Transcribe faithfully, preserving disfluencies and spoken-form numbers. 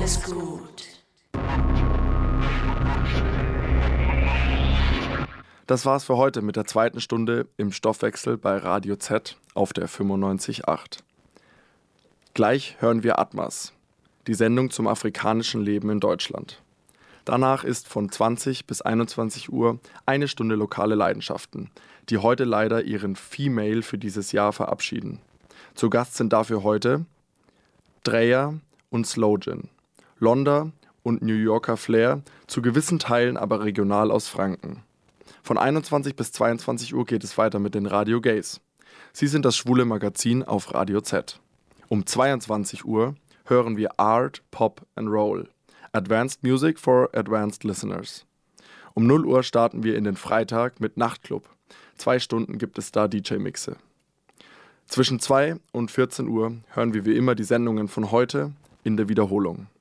alles gut. Das war's für heute mit der zweiten Stunde im Stoffwechsel bei Radio Z auf der fünfundneunzig Komma acht. Gleich hören wir Atmas, die Sendung zum afrikanischen Leben in Deutschland. Danach ist von zwanzig bis einundzwanzig Uhr eine Stunde lokale Leidenschaften, die heute leider ihren Female für dieses Jahr verabschieden. Zu Gast sind dafür heute Dreya und Slowgen, Londa und New Yorker Flair, zu gewissen Teilen aber regional aus Franken. Von einundzwanzig bis zweiundzwanzig Uhr geht es weiter mit den Radio Gays. Sie sind das schwule Magazin auf Radio Z. Um zweiundzwanzig Uhr hören wir Art, Pop and Roll. Advanced Music for Advanced Listeners. Um null Uhr starten wir in den Freitag mit Nachtclub. Zwei Stunden gibt es da D J-Mixe. Zwischen zwei und vierzehn Uhr hören wir wie immer die Sendungen von heute in der Wiederholung.